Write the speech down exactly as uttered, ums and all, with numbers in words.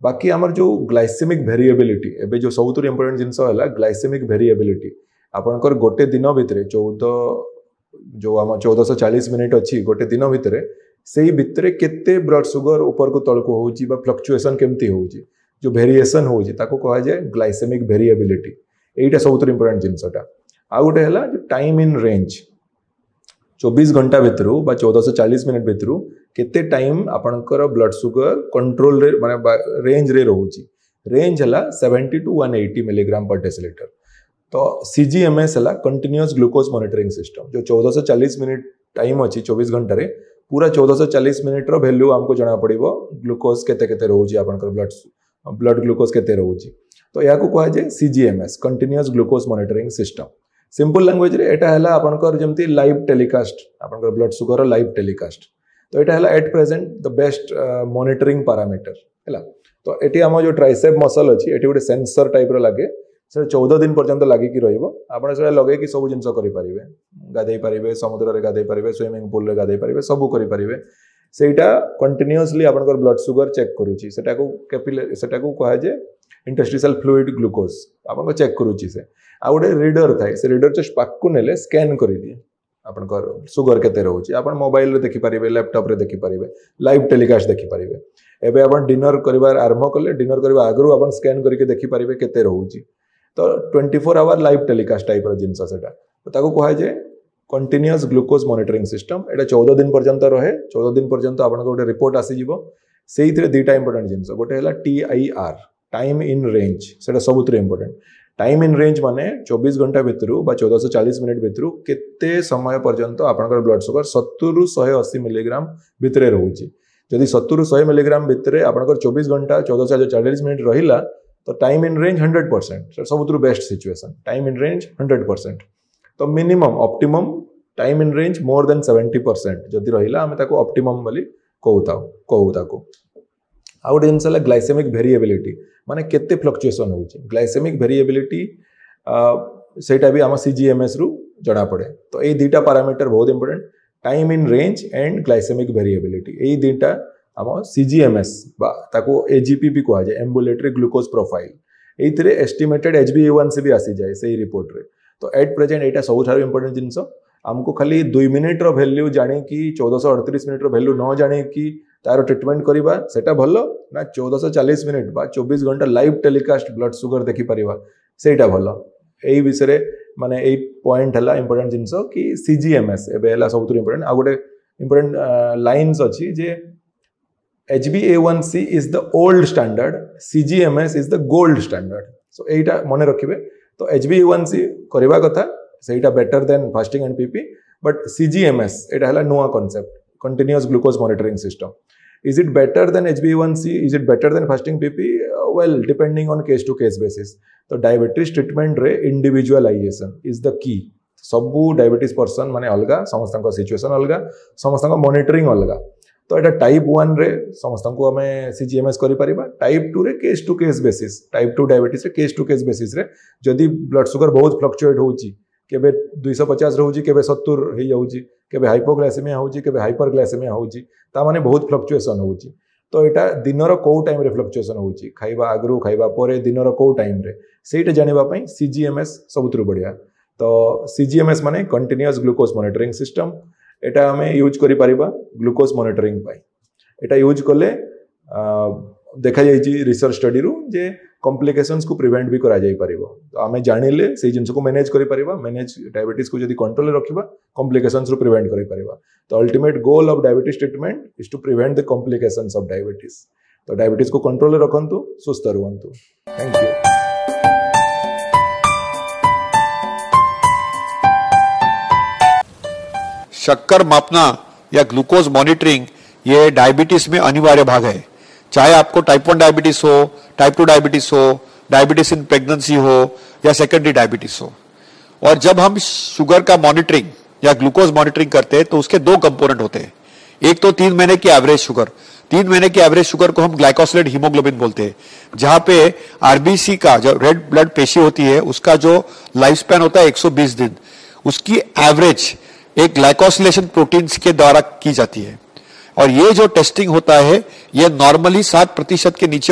बाकी आमर जो ग्लाइसेमिक वेरिएबिलिटी एबे जो सबुतु इंपोर्टेंट जिनस है ग्लाइसेमिक वेरिएबिलिटी आपनकर गोटे दिन भितर चौदह जो आम चौदह सौ चालीस मिनिट अच्छी गोटे दिन भितर से भितर केते ब्लड सुगर ऊपर को तल को होची बा फ्लक्चुएशन केमती होची जो वेरिएशन होची ताको कहा जाए ग्लाइसेमिक वेरिएबिलिटी एटा सबुतु इंपोर्टेंट जिनसटा आ गोटे है टाइम इन रेंज चौबीस घंटा भितर बा चौदह सौ चालीस मिनिट भितर केते टाइम आपनकर ब्लड सुगर कंट्रोल रे माने रेंज रे रहूची रेंज है seventy two one eighty milligram पर डेसीलिटर तो सीजीएमएस है कंटिन्यूअस ग्लूकोज मॉनिटरिंग सिस्टम जो चौदह सौ चालीस मिनिट टाइम अच्छी चौबीस घंटे रे पूरा चौदह सौ चालीस मिनिट रो वैल्यू हमको जना पड़िबो ग्लूकोज केते केते रहूची आपनकर ब्लड ब्लड ग्लूकोज केते रहूची तो या को कहा जाए सीजीएमएस continuous glucose monitoring system simple language रे एटा हला आपनकर जेमती लाइव टेलीकास्ट आपनकर ब्लड सुगर लाइव टेलीकास्ट तो एटा हला at present the best monitoring parameter हला तो एटी हम जो ट्राइसेप मसल अछि एटी गोटे सेंसर टाइप रो लागे से चौदह दिन पर्यंत लागी कि रहिबो आपण से लगे कि सब जिंस करि परिबे गाधै परिबे समुद्र रे गाधै परिबे स्विमिंग पूल रे गाधै परिबे सब करि परिबे सेटा कंटिन्यूअसली आपनकर ब्लड सुगर चेक करूची सेटा को कैपिलरी सेटा को कहा जे इंटरस्टिशियल फ्लूइड ग्लूकोज आपन को चेक करूची से आ गोटे रीडर थाए से रीडर जस्ट पाक नेले स्कैन कर दिए आपनकर सुगर केते रहउची आपन मोबाइल रे देखि परिबे लैपटॉप रे देखि परिबे लाइव टेलीकास्ट देखि परिबे एबे आपन डिनर करिवार आरंभ करले डिनर करबा आगरु आपन स्कैन करके देखि परिबे केते रहउची तो twenty four hour live telecast type रो जिंस सेटा तो ताको कहा जे कंटिन्यूअस ग्लूकोज मॉनिटरिंग सिस्टम एटा चौदह दिन पर्यंत रहे चौदह दिन पर्यंत आपन गोटे रिपोर्ट आसी जिवो सेइथरे दुटा इंपोर्टेंट जिंस गोटे हला टीआईआर टाइम इन रेंज सेटा सबुतरे इंपोर्टेंट टाइम इन रेंज माने चौबीस घंटा भितर बा चौदह सौ चालीस मिनिट भितर केते समय पर्यंत आपनकर ब्लड सुगर सत्तर रु एक सौ अस्सी मिलीग्राम भितरे रहउची जदि सत्तर रु सौ मिलीग्राम भितरे आपनकर चौबीस घंटा चौदह सौ चालीस मिनिट रहिला तो time in range hundred percent सबुतु best situation time in range hundred percent तो minimum optimum time in range more than seventy percent जदि रहिला हमें ताको ऑप्टिमम बोली कहूता कहू ताको आ गोटे जिनस है ग्लाइसेमिक वेरिएबिलिटी माने केते फ्लक्चुएशन होची ग्लाइसेमिक वेरिएबिलिटी सेटा भी आम सीजीएमएस रु जणा पड़े तो ये दुटा पैरामीटर बहुत important time in range and glycaemic variability ये दुटा आम सीजीएमएस बा ताको एजीपी भी कहा जाए एम्बुलेटरी ग्लूकोज प्रोफाइल एइथरे एस्टिमेटेड एचबीएवानसी भी आसी जाए सही रिपोर्ट रे तो एट प्रेजेंट एटा सबुठार इंपोर्टेंट जिनस हमको खाली दुई मिनिट रो वैल्यू जाने कि चौदह सौ अड़तीस मिनिट रो वैल्यू न जाने कि तार ट्रिटमेंट करिबा सेटा भलो ना चौदह सौ चालीस मिनिट बा चौबीस घंटा लाइव टेलीकास्ट ब्लड सुगर देखि परिबा सेटा भलो एई विषय माने एई पॉइंट हला इंपोर्टेंट जिंस कि सीजीएमएस एबे हला सबुतु इंपोर्टेंट आ गोटे इंपोर्टेंट लाइन्स अछि जे H b A one C is the old standard C G M S is the gold standard so एटा मने रखिबे तो H b A one C करबा कथा सेटा better than fasting and PP but C G M S एटा हला नुवा concept continuous glucose monitoring system is it better than H b A one C is it better than fasting P P uh, well depending on case to case basis तो diabetes treatment रे individualisation is the key सबु diabetes person माने अलगा समस्त situation अलगा समस्त monitoring अलगा तो एटा टाइप वन रे समस्त को हमें सीजीएमएस करि परिबा टाइप टू रे case to case basis type two diabetes रे केस टू केस बेसिस रे जदि ब्लड सुगर बहुत फ्लक्चुएट होउची केबे दो सौ पचास रहउची केबे सत्तर हे जाउची केबे हाइपोग्लाइसेमिया होउची केबे हाइपरग्लाइसेमिया होउची ता माने बहुत फ्लक्चुएशन होउची तो एटा दिनर को टाइम रे फ्लक्चुएशन होउची खाइबा आगरु खाइबा परे दिनर को टाइम रे सेटा जानिबा पई सीजीएमएस सबुतरु बढ़िया तो सीजीएमएस माने कंटीन्यूअस ग्लूकोज मॉनिटरिंग सिस्टम एटा हमें यूज करि परिबा ग्लूकोज मॉनिटरिंग पाई एटा यूज कले देखा जाइछि रिसर्च स्टडी रु जे कॉम्प्लिकेशंस को प्रिवेंट भी करा जाई परिबो तो हमें जानिले से जिंस को मैनेज करि परिबा मैनेज डायबिटीज को जदी कंट्रोल रे रखिबा कॉम्प्लिकेशंस रु प्रिवेंट करि परिबा तो ultimate goal of diabetes treatment is to prevent the complications of diabetes तो डायबिटीज को कंट्रोल रे रखंतु सुस्थ रहंतु थैंक यू शक्कर मापना या ग्लूकोज मॉनिटरिंग ये डायबिटीज में अनिवार्य भाग है चाहे आपको टाइप वन डायबिटीज हो टाइप टू डायबिटीज हो डायबिटीज इन प्रेगनेंसी हो या सेकेंडरी डायबिटीज हो और जब हम शुगर का मॉनिटरिंग या ग्लूकोज मॉनिटरिंग करते हैं तो उसके दो कंपोनेंट होते हैं एक तो तीन महीने की एवरेज शुगर तीन महीने की एवरेज शुगर को हम ग्लाइकोसिलेट हीमोग्लोबिन बोलते हैं जहां पे आरबीसी का जो रेड ब्लड पेशी होती है उसका जो लाइफ स्पैन होता है एक सौ बीस दिन उसकी एवरेज एक ग्लाइकोसिलेशन प्रोटीन्स के द्वारा की जाती है और ये जो टेस्टिंग होता है ये नॉर्मली सात प्रतिशत के नीचे